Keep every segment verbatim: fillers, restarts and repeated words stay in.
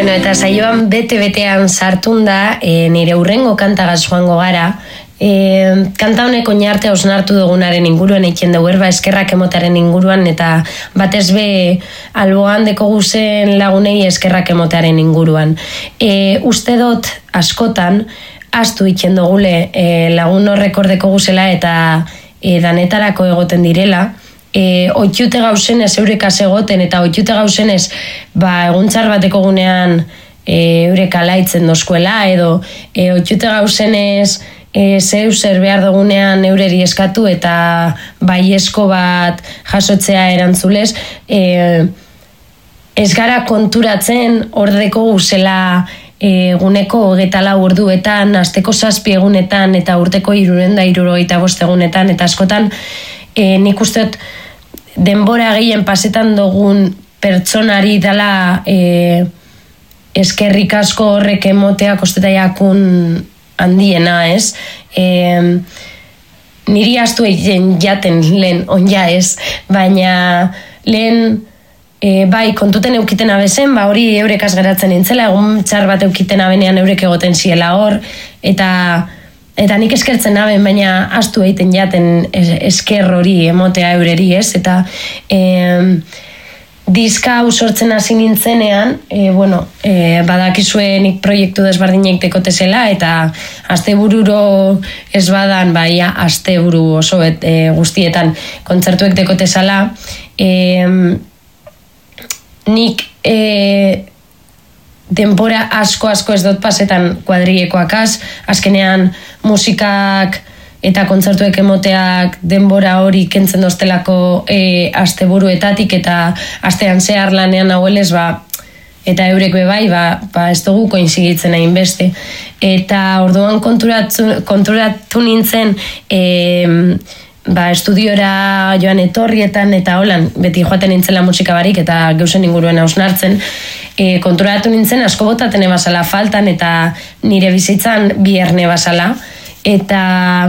Bueno, eta saioan bete-betean sartun da, e, nire hurrengo kantagaz joango gara. E, kanta honek oinarte hausnartu dugunaren inguruan eiken dugu erba eskerrak emotaren inguruan, eta batez be alboan deko guzen lagunei eskerrak emotaren inguruan. E, uste dut askotan, astu eiken dugule e, lagun horrek ordeko guzela eta e, danetarako egoten direla. E, oitxute gauzenez eurekaz egoten eta oitxute gauzenez ba, eguntxar bateko gunean e, eurek alaitzen dozkuela edo e, oitxute gauzenez e, zeu zer behar dugunean eureri eskatu eta baiesko bat jasotzea erantzulez e, ez gara konturatzen ordeko guzela e, guneko hogeita lau orduetan, asteko zazpi egunetan eta urteko hirurehun hirurogeita bost egunetan eta askotan e, nik usteot denbora gehien pasetan dugun pertsonari dela e, eskerrik asko horrek emotea kosteta jakun handiena, ez? E, niri astu egin jaten lehen onja ez, baina lehen e, bai kontuten eukiten abezen, ba hori eurekaz geratzen nintzela, egun txar bat eukiten abenean eurek egoten ziela hor, eta Eta nik eskertzen naben, baina astu egiten jaten esker hori emotea eureri, ez? Eta e, diska hau sortzen hasi nintzenean, e, bueno, e, badakizue nik proiektu desberdinek dekotezela, eta astebururo ez badan, bai, asteburu oso et, e, guztietan kontzertuek dekotezala, e, nik e, denbora asko-asko ez dut pasetan kuadrillekoakaz, azkenean musikak eta kontzertuek emoteak denbora hori kentzen doztelako e, asteburuetatik eta astean zehar lanean hauelez, ba, eta eurek bebai, ba, ba ez dugu koinzigitzen hain beste. Eta orduan konturatu, konturatu nintzen e, ba, estudiora joan etorrietan eta holan, beti joaten nintzela musika barik eta geusen inguruen hausnartzen, e, konturatu nintzen asko botaten ebasala faltan eta nire bizitzan bierne basala, eta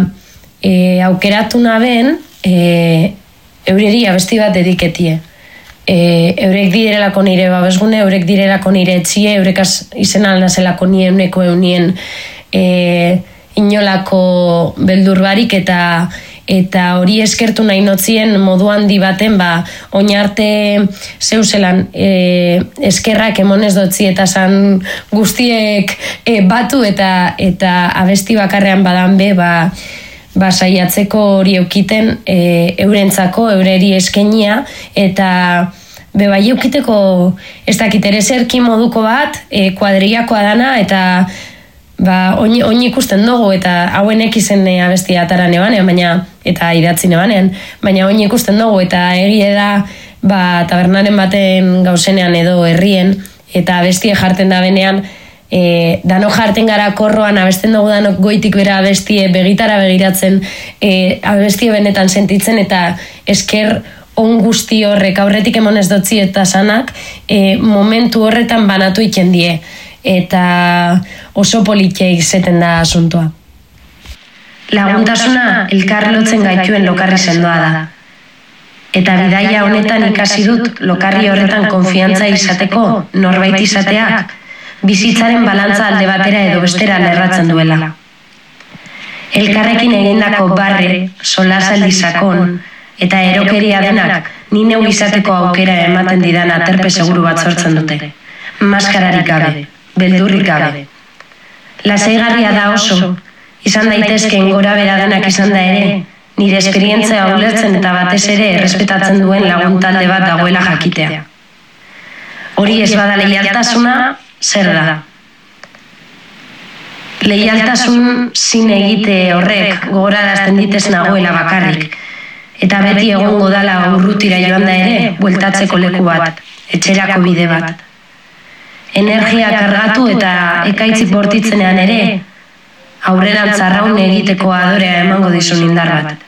e, aukeratu naben e, eureri abesti bat dediketie. E, eurek direlako nire babesgune, eurek direlako nire etxie, eurek izen alnazelako nien uneko eunien e, inolako beldur barik eta eta hori eskertu nahi notzien modu handi baten, ba, oinarte zeuzelan e, eskerrak emonez dotzi eta zan guztiek e, batu eta eta abesti bakarrean badan be, ba, ba saiatzeko hori eukiten e, eurentzako, eureri eskenia, eta be bai eukiteko ez dakit ere zerki moduko bat, e, kuadrillakoa dana, eta ba, oin, oin ikusten dugu, eta hauenek izen abestia atara nebanean, baina, eta idatzi nebanean, baina oin ikusten dugu, eta egie da, ba, tabernaren baten gauzenean edo herrien, eta abestie jarten da benean, e, dano jarten gara korroan, abesten dugu danok goitik bera abestie, begitara begiratzen, e, abestie benetan sentitzen, eta esker on guzti horrek aurretik emonez dotzi eta sanak, e, momentu horretan banatu iken die, eta oso politia izeten da asuntoa. Laguntasuna elkar lotzen gaituen lokarri sendoa da. Eta bidaia honetan ikasi dut lokarri horretan konfiantza izateko norbait izateak bizitzaren balantza alde batera edo bestera lerratzen duela. Elkarrekin egindako barre, solasaldi sakon eta erokeria denak ni neu izateko aukera ematen didan aterpe seguru bat sortzen dute. Maskararik gabe, beldurrik gabe. Lasaigarria da oso, izan daitezkeen gora bera denak izan da ere, nire esperientzia ulertzen eta batez ere errespetatzen duen lagun talde bat dagoela jakitea. Hori ez bada leialtasuna, zer da? Leialtasun zin egite horrek gogorarazten ditez nagoela bakarrik, eta beti egongo dala urrutira joan da ere, bueltatzeko leku bat, etxerako bide bat. Energia kargatu eta ekaitzi bortitzenean ere, aurrerantz arraun egiteko adorea emango dizun indar bat.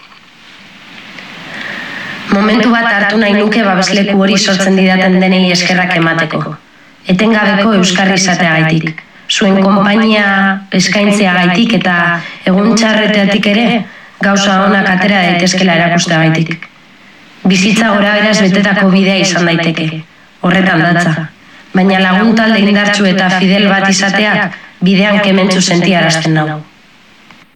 Momentu bat hartu nahi nuke babesleku hori sortzen didaten denei eskerrak emateko. Etengabeko euskarri izateagaitik, zuen konpainia eskaintzeagaitik eta egun txarreteatik ere gauza onak atera daitezkela erakusteagaitik. Bizitza gora beraz betetako bidea izan daiteke, horretan datza. baina lagun talde indartsu eta fidel bat izateak bidean kementsu sentiarazten nau.